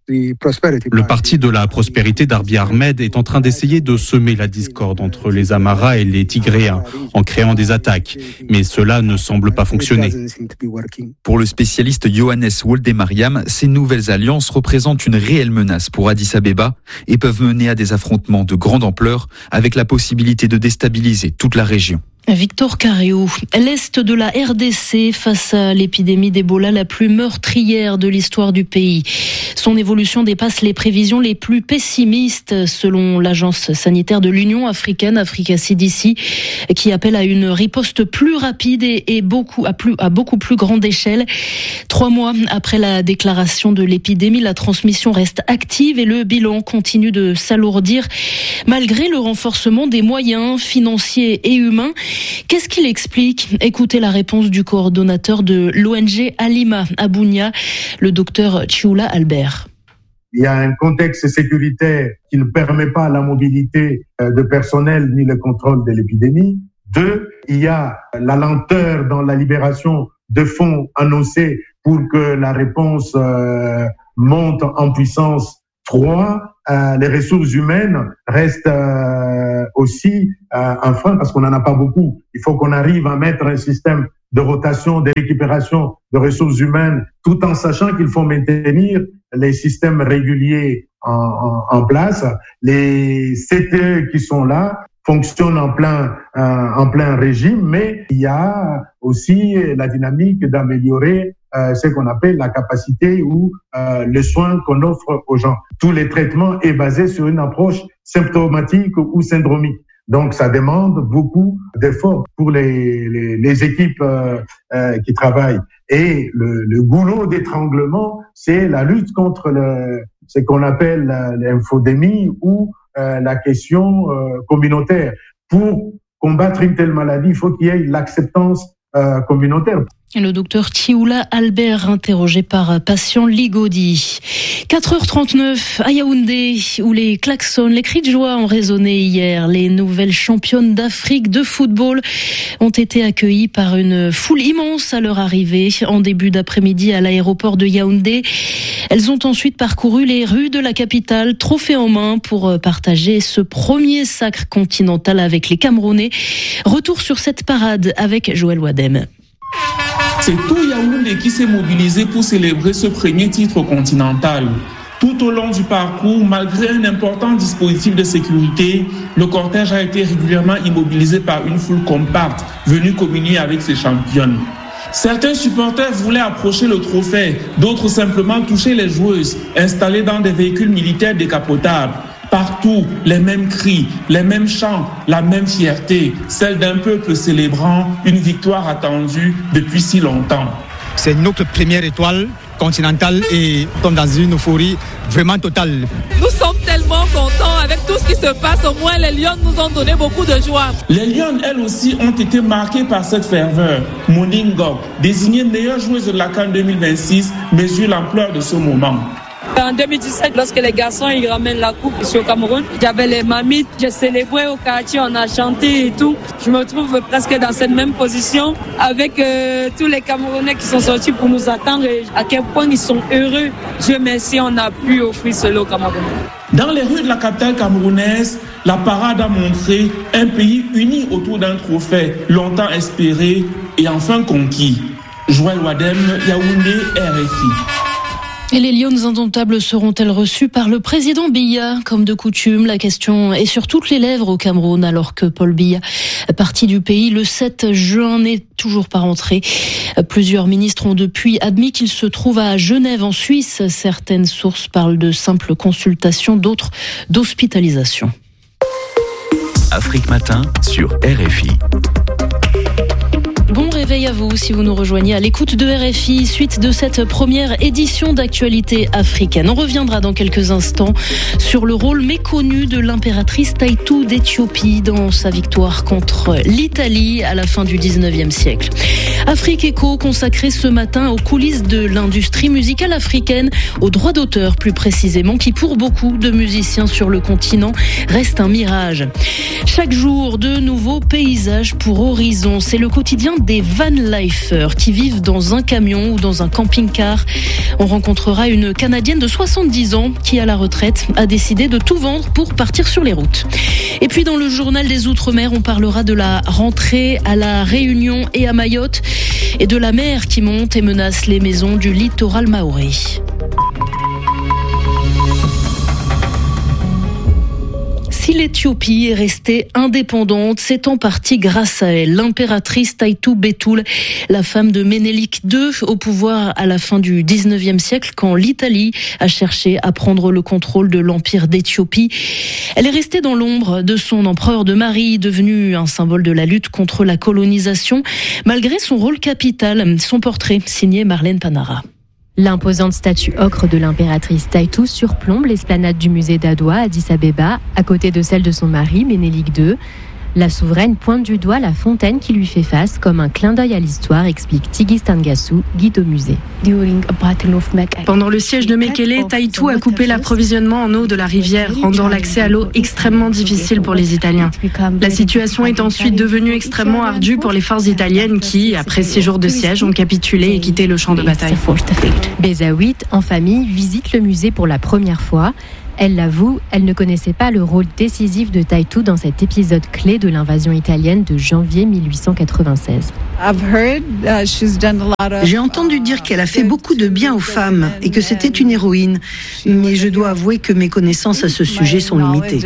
Le parti de la prospérité d'Abiy Ahmed est en train d'essayer de semer la discorde entre les Amharas et les Tigréens en créant des attaques, mais cela ne semble pas fonctionner. Pour le spécialiste Johannes Woldemariam, ces nouvelles alliances représentent une réelle menace pour Addis Abeba et peuvent mener à des affrontements de grande ampleur avec la possibilité de déstabiliser toute la région. Victor Caréou, l'Est de la RDC face à l'épidémie d'Ebola la plus meurtrière de l'histoire du pays. Son évolution dépasse les prévisions les plus pessimistes selon l'agence sanitaire de l'Union africaine, Africa CDC, qui appelle à une riposte plus rapide et à beaucoup plus grande échelle. 3 mois après la déclaration de l'épidémie, la transmission reste active et le bilan continue de s'alourdir malgré le renforcement des moyens financiers et humains. Qu'est-ce qu'il explique ? Écoutez la réponse du coordonnateur de l'ONG Alima à Bunia, le docteur Chioula Albert. Il y a un contexte sécuritaire qui ne permet pas la mobilité de personnel ni le contrôle de l'épidémie. 2, il y a la lenteur dans la libération de fonds annoncés pour que la réponse monte en puissance. 3, les ressources humaines restent aussi un frein parce qu'on n'en a pas beaucoup. Il faut qu'on arrive à mettre un système de rotation, de récupération de ressources humaines, tout en sachant qu'il faut maintenir les systèmes réguliers en place. Les CTE qui sont là fonctionnent en plein régime, mais il y a aussi la dynamique d'améliorer ce qu'on appelle la capacité ou les soins qu'on offre aux gens. Tous les traitements est basé sur une approche symptomatique ou syndromique. Donc, ça demande beaucoup d'efforts pour les équipes qui travaillent. Et le goulot d'étranglement, c'est la lutte contre ce qu'on appelle l'infodémie ou la question communautaire. Pour combattre une telle maladie, il faut qu'il y ait l'acceptance communautaire. Le docteur Chioula Albert, interrogé par Patient Ligodi. 4h39 à Yaoundé, où les klaxons, les cris de joie ont résonné hier. Les nouvelles championnes d'Afrique de football ont été accueillies par une foule immense à leur arrivée en début d'après-midi à l'aéroport de Yaoundé. Elles ont ensuite parcouru les rues de la capitale, trophée en main, pour partager ce premier sacre continental avec les Camerounais. Retour sur cette parade avec Joël Wadem. C'est tout Yaoundé qui s'est mobilisé pour célébrer ce premier titre continental. Tout au long du parcours, malgré un important dispositif de sécurité, le cortège a été régulièrement immobilisé par une foule compacte venue communier avec ses championnes. Certains supporters voulaient approcher le trophée, d'autres simplement toucher les joueuses installées dans des véhicules militaires décapotables. Partout, les mêmes cris, les mêmes chants, la même fierté, celle d'un peuple célébrant une victoire attendue depuis si longtemps. C'est notre première étoile continentale et nous sommes dans une euphorie vraiment totale. Nous sommes tellement contents avec tout ce qui se passe. Au moins, les Lions nous ont donné beaucoup de joie. Les Lions, elles aussi, ont été marquées par cette ferveur. Mouning Ngok, désignée meilleure joueuse de la CAN 2026, mesure l'ampleur de ce moment. En 2017, lorsque les garçons ils ramènent la coupe ici au Cameroun, j'avais les mamites, j'ai célébré au quartier, on a chanté et tout. Je me trouve presque dans cette même position avec tous les Camerounais qui sont sortis pour nous attendre et à quel point ils sont heureux. Dieu merci, on a pu offrir cela au Cameroun. Dans les rues de la capitale camerounaise, la parade a montré un pays uni autour d'un trophée longtemps espéré et enfin conquis. Joël Wadem, Yaoundé, RFI. Et les Lions indomptables seront-elles reçues par le président Biya ? Comme de coutume, la question est sur toutes les lèvres au Cameroun, alors que Paul Biya, parti du pays le 7 juin, n'est toujours pas rentré. Plusieurs ministres ont depuis admis qu'il se trouve à Genève, en Suisse. Certaines sources parlent de simples consultations, d'autres d'hospitalisation. Afrique Matin sur RFI. Bon réveil à vous si vous nous rejoignez à l'écoute de RFI, suite de cette première édition d'Actualité africaine. On reviendra dans quelques instants sur le rôle méconnu de l'impératrice Taïtou d'Éthiopie dans sa victoire contre l'Italie à la fin du 19e siècle. Afrique Éco consacré ce matin aux coulisses de l'industrie musicale africaine, aux droits d'auteur plus précisément, qui pour beaucoup de musiciens sur le continent reste un mirage. Chaque jour, de nouveaux paysages pour Horizon. C'est le quotidien des vanlifers qui vivent dans un camion ou dans un camping-car. On rencontrera une Canadienne de 70 ans qui, à la retraite, a décidé de tout vendre pour partir sur les routes. Et puis dans le journal des Outre-mer, on parlera de la rentrée à la Réunion et à Mayotte et de la mer qui monte et menace les maisons du littoral mahorais. Si l'Éthiopie est restée indépendante, c'est en partie grâce à elle. L'impératrice Taitu Betoul, la femme de Ménélique II, au pouvoir à la fin du 19e siècle, quand l'Italie a cherché à prendre le contrôle de l'empire d'Éthiopie. Elle est restée dans l'ombre de son empereur de Marie, devenu un symbole de la lutte contre la colonisation, malgré son rôle capital. Son portrait, signé Marlène Panara. L'imposante statue ocre de l'impératrice Taitu surplombe l'esplanade du musée d'Adwa à Addis Abeba, à côté de celle de son mari, Ménélique II. La souveraine pointe du doigt la fontaine qui lui fait face comme un clin d'œil à l'histoire, explique Tigist Ngassou, guide au musée. Pendant le siège de Mekele, Taitu a coupé l'approvisionnement en eau de la rivière, rendant l'accès à l'eau extrêmement difficile pour les Italiens. La situation est ensuite devenue extrêmement ardue pour les forces italiennes qui, après 6 jours de siège, ont capitulé et quitté le champ de bataille. Bézaouit, en famille, visite le musée pour la première fois. Elle l'avoue, elle ne connaissait pas le rôle décisif de Taitu dans cet épisode clé de l'invasion italienne de janvier 1896. J'ai entendu dire qu'elle a fait beaucoup de bien aux femmes et que c'était une héroïne, mais je dois avouer que mes connaissances à ce sujet sont limitées.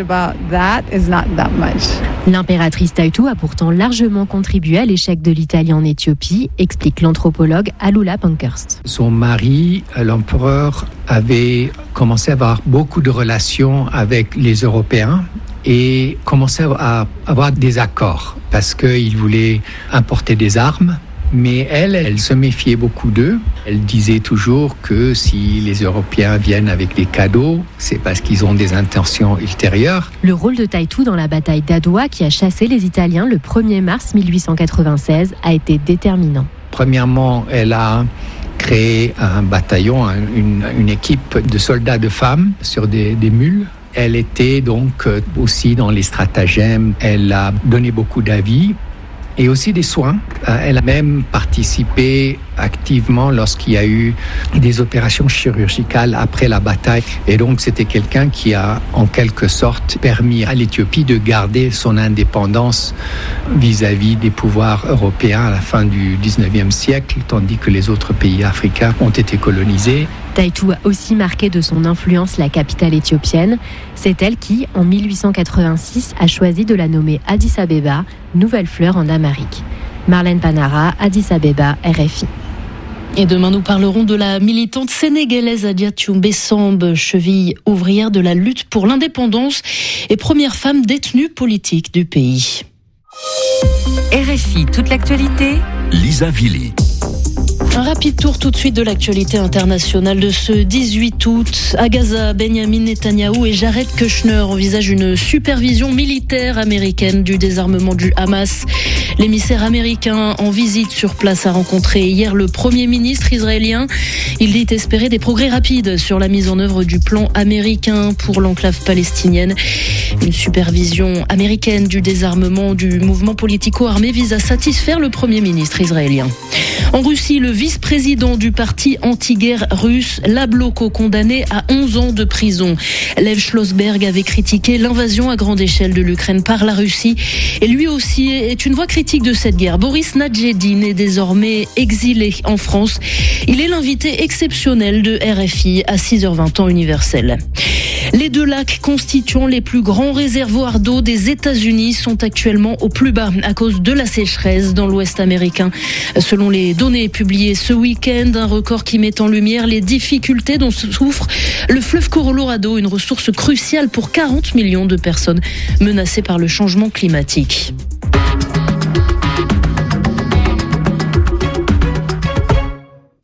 L'impératrice Taitu a pourtant largement contribué à l'échec de l'Italie en Éthiopie, explique l'anthropologue Alula Pankhurst. Son mari, l'empereur, avait commencé à avoir beaucoup de relations avec les Européens et commençait à avoir des accords parce qu'il voulait importer des armes. Mais elle se méfiait beaucoup d'eux. Elle disait toujours que si les Européens viennent avec des cadeaux, c'est parce qu'ils ont des intentions ultérieures. Le rôle de Taitu dans la bataille d'Adwa, qui a chassé les Italiens le 1er mars 1896, a été déterminant. Premièrement, elle a créé un bataillon, une équipe de soldats de femmes sur des mules. Elle était donc aussi dans les stratagèmes. Elle a donné beaucoup d'avis et aussi des soins. Elle a même participé activement lorsqu'il y a eu des opérations chirurgicales après la bataille. Et donc, c'était quelqu'un qui a, en quelque sorte, permis à l'Éthiopie de garder son indépendance vis-à-vis des pouvoirs européens à la fin du 19e siècle, tandis que les autres pays africains ont été colonisés. Taitu a aussi marqué de son influence la capitale éthiopienne. C'est elle qui, en 1886, a choisi de la nommer Addis Abeba, nouvelle fleur en Amérique. Marlène Panara, Addis Abeba, RFI. Et demain, nous parlerons de la militante sénégalaise Adiatou Bessambe, cheville ouvrière de la lutte pour l'indépendance et première femme détenue politique du pays. RFI, toute l'actualité. Lisa Villy. Un rapide tour tout de suite de l'actualité internationale de ce 18 août. À Gaza, Benjamin Netanyahou et Jared Kushner envisagent une supervision militaire américaine du désarmement du Hamas. L'émissaire américain en visite sur place a rencontré hier le Premier ministre israélien. Il dit espérer des progrès rapides sur la mise en œuvre du plan américain pour l'enclave palestinienne. Une supervision américaine du désarmement du mouvement politico-armé vise à satisfaire le Premier ministre israélien. En Russie, le vice-président du parti anti-guerre russe, Yabloko, condamné à 11 ans de prison. Lev Schlossberg avait critiqué l'invasion à grande échelle de l'Ukraine par la Russie et lui aussi est une voix critique de cette guerre. Boris Nadjedin est désormais exilé en France. Il est l'invité exceptionnel de RFI à 6h20 temps universel. Les 2 lacs constituant les plus grands réservoirs d'eau des États-Unis sont actuellement au plus bas à cause de la sécheresse dans l'Ouest américain. Selon les données publiées ce week-end, un record qui met en lumière les difficultés dont souffre le fleuve Colorado, une ressource cruciale pour 40 millions de personnes menacées par le changement climatique.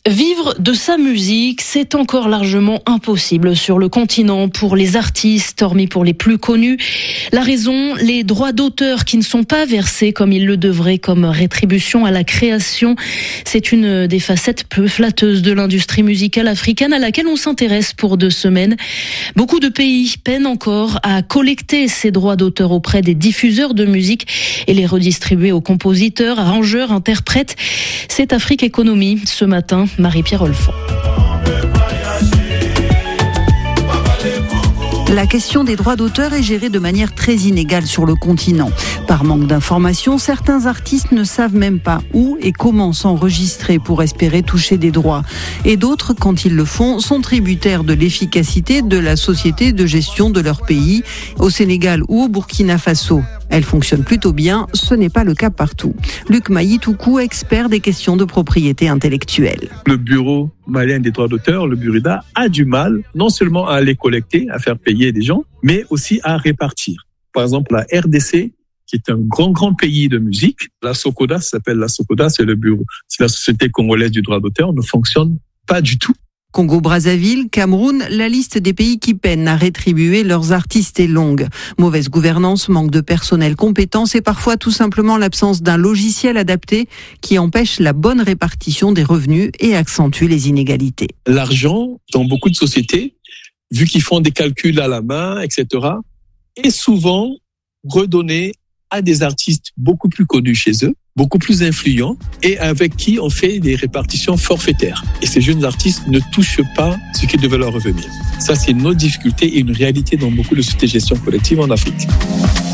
Vivre de sa musique, c'est encore largement impossible sur le continent pour les artistes, hormis pour les plus connus. La raison, les droits d'auteur qui ne sont pas versés comme ils le devraient comme rétribution à la création. C'est une des facettes peu flatteuses de l'industrie musicale africaine à laquelle on s'intéresse pour 2 semaines. Beaucoup de pays peinent encore à collecter ces droits d'auteur auprès des diffuseurs de musique et les redistribuer aux compositeurs, arrangeurs, interprètes. C'est Afrique Économie ce matin. Marie-Pierre Olfond. La question des droits d'auteur est gérée de manière très inégale sur le continent. Par manque d'informations, certains artistes ne savent même pas où et comment s'enregistrer pour espérer toucher des droits. Et d'autres, quand ils le font, sont tributaires de l'efficacité de la société de gestion de leur pays, au Sénégal ou au Burkina Faso. Elle fonctionne plutôt bien, ce n'est pas le cas partout. Luc Maïtoukou, expert des questions de propriété intellectuelle. Le bureau malien des droits d'auteur, le Burida, a du mal non seulement à les collecter, à faire payer des gens, mais aussi à répartir. Par exemple, la RDC, qui est un grand pays de musique, la SOCODA, ça s'appelle la SOCODA, c'est le bureau, c'est la Société congolaise du droit d'auteur, ne fonctionne pas du tout. Congo-Brazzaville, Cameroun, la liste des pays qui peinent à rétribuer leurs artistes est longue. Mauvaise gouvernance, manque de personnel compétent et parfois tout simplement l'absence d'un logiciel adapté qui empêche la bonne répartition des revenus et accentue les inégalités. L'argent, dans beaucoup de sociétés, vu qu'ils font des calculs à la main, etc., est souvent redonné à des artistes beaucoup plus connus chez eux, beaucoup plus influents et avec qui on fait des répartitions forfaitaires. Et ces jeunes artistes ne touchent pas ce qui devait leur revenir. Ça, c'est une autre difficulté et une réalité dans beaucoup de sociétés de gestion collective en Afrique.